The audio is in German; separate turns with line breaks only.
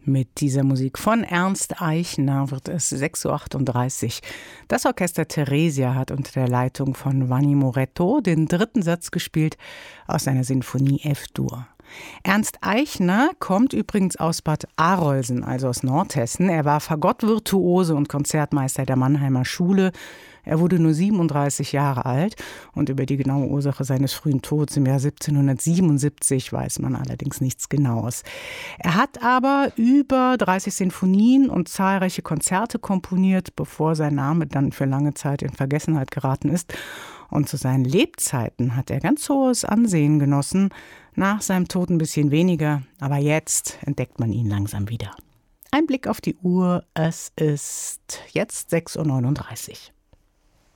Mit dieser Musik von Ernst Eichner wird es 6:38 Uhr. Das Orchester Theresia hat unter der Leitung von Vanni Moretto den dritten Satz gespielt aus seiner Sinfonie F-Dur. Ernst Eichner kommt übrigens aus Bad Arolsen, also aus Nordhessen. Er war Fagottvirtuose und Konzertmeister der Mannheimer Schule. Er wurde nur 37 Jahre alt und über die genaue Ursache seines frühen Todes im Jahr 1777 weiß man allerdings nichts Genaues. Er hat aber über 30 Sinfonien und zahlreiche Konzerte komponiert, bevor sein Name dann für lange Zeit in Vergessenheit geraten ist. Und zu seinen Lebzeiten hat er ganz hohes Ansehen genossen, nach seinem Tod ein bisschen weniger, aber jetzt entdeckt man ihn langsam wieder. Ein Blick auf die Uhr, es ist jetzt 6:39 Uhr.